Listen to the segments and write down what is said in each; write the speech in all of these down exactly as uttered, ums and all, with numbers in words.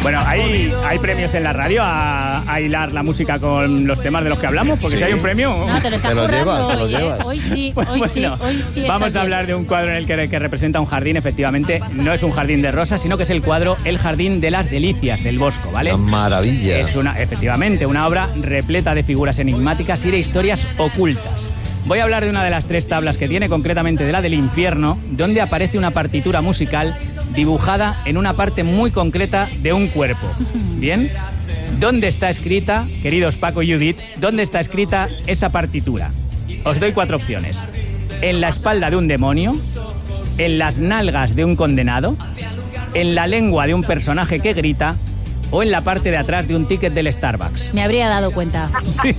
Bueno, ¿hay, ¿hay premios en la radio a, a hilar la música con los temas de los que hablamos? Porque Sí. si hay un premio... No, te lo estás Te lo currando llevas, te lo hoy, ¿eh? llevas. Hoy sí, hoy Bueno, sí, hoy sí. vamos estás a hablar bien. de un cuadro en el que, que representa un jardín. Efectivamente, no es un jardín de rosas, sino que es el cuadro El jardín de las delicias del Bosco, ¿vale? Una maravilla. Es una, efectivamente, una obra repleta de figuras enigmáticas y de historias ocultas. Voy a hablar de una de las tres tablas que tiene, concretamente de la del infierno, donde aparece una partitura musical dibujada en una parte muy concreta de un cuerpo. ¿Bien? ¿Dónde está escrita, queridos Paco y Judith, dónde está escrita esa partitura? Os doy cuatro opciones. En la espalda de un demonio, en las nalgas de un condenado, en la lengua de un personaje que grita o en la parte de atrás de un ticket del Starbucks. Me habría dado cuenta. Sí.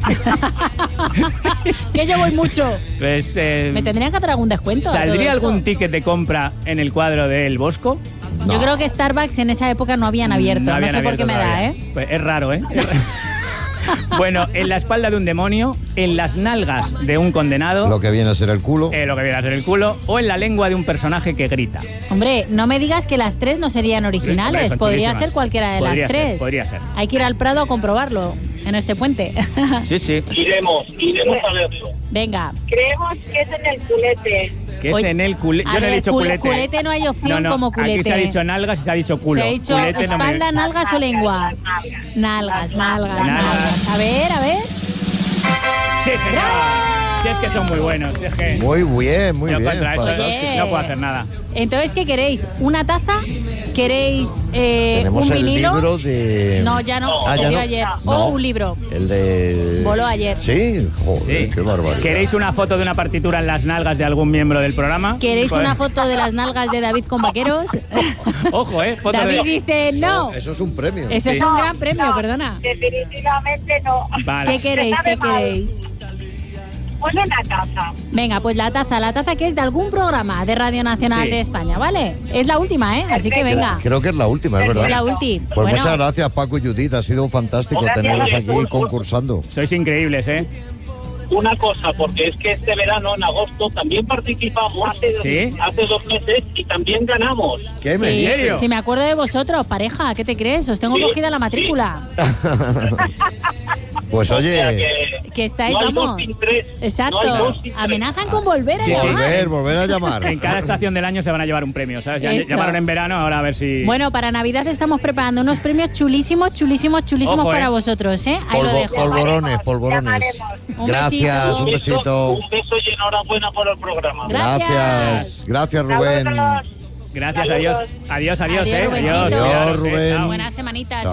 Que yo voy mucho. Pues, eh, ¿Me tendrían que hacer algún descuento? a todo ¿saldría esto? algún ticket de compra en el cuadro del Bosco? No. Yo creo que Starbucks en esa época no habían abierto. No, habían sé por abierto qué me todavía. da, ¿eh? Pues es raro, ¿eh? Es raro. Bueno, en la espalda de un demonio, en las nalgas de un condenado, Lo que viene a ser el culo. eh, lo que viene a ser el culo, o en la lengua de un personaje que grita. Hombre, no me digas que las tres no serían Hombre, originales. son Podría chulísimas. ser cualquiera de Podría las ser, tres. podría ser. Hay que ir al Prado a comprobarlo en este puente. Sí, sí. Iremos, iremos a verlo. Venga. Creemos que es en el culete. Que es Oye, en el culete. a Yo no he ver, dicho cul- culete. culete no hay opción No, no, como Aquí culete. se ha dicho nalgas y se ha dicho culo. Se ha dicho Culete no me- espalda, nalgas o lengua. Nalgas, nalgas, Nalgas. nalgas. A ver, a ver. Sí, señor. Si es que son muy buenos. Si es que... Muy bien, muy Yo bien. contra esto fantástico. Oye. no puedo hacer nada. Entonces, ¿qué queréis? ¿Una taza? ¿Queréis eh, Tenemos un el vinilo? libro de... No, ya no. Ah, se ya dio no. ayer. No. O un libro. El de... Voló ayer. Sí, joder, Sí. qué barbaridad. ¿Queréis una foto de una partitura en las nalgas de algún miembro del programa? ¿Queréis Pues- una foto de las nalgas de David con vaqueros? Ojo, ¿eh? Foto David de... dice no. Eso, eso es un premio. Eso es Sí. un gran premio, No, perdona. Definitivamente no. Vale. ¿Qué queréis? ¿Qué queréis? Pues una taza. Venga, pues la taza, la taza que es de algún programa de Radio Nacional Sí. de España, ¿vale? Es la última, ¿eh? Así que venga. Creo que es la última, es verdad. Es la última. Pues Bueno, muchas gracias, Paco y Judith. Ha sido fantástico Gracias, tenerlos aquí gracias. concursando. Sois increíbles, ¿eh? Una cosa, porque es que este verano, en agosto, también participamos hace, ¿Sí? hace dos meses y también ganamos. ¿Qué me sí, dices? serio? si me acuerdo de vosotros, pareja, ¿qué te crees? Os tengo Sí, cogida la matrícula. Pues O sea oye, que Que estáis, no hay dos vamos. sin tres. Exacto. No hay dos sin tres. Amenazan con volver a Sí, sí. llamar. volver, volver a llamar. En cada estación del año se van a llevar un premio, ¿sabes? Ya Eso. llamaron en verano, ahora a ver si... Bueno, para Navidad estamos preparando unos premios chulísimos, chulísimos, chulísimos Ojo, para eh. vosotros, ¿eh? Ahí lo Polvo- dejo. polvorones, polvorones. Llamaremos. Un Gracias, besito. un besito. Un beso y enhorabuena por el programa. Gracias. Gracias. Gracias, Rubén. Saludos. Gracias, adiós. Adiós, adiós, Adiós, ¿eh? Rubencito. Adiós, Adiós, cuidaros, ¿eh? Rubén. Chao. Buena semanita. Chao.